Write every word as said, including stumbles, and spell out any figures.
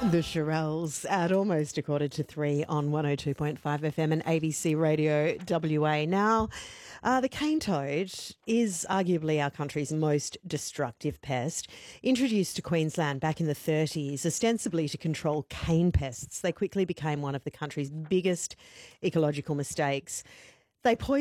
The Shirelles at almost a quarter to three on one oh two point five F M and A B C Radio W A. Now, uh, the cane toad is arguably our country's most destructive pest. Introduced to Queensland back in the thirties, ostensibly to control cane pests, they quickly became one of the country's biggest ecological mistakes. They poisoned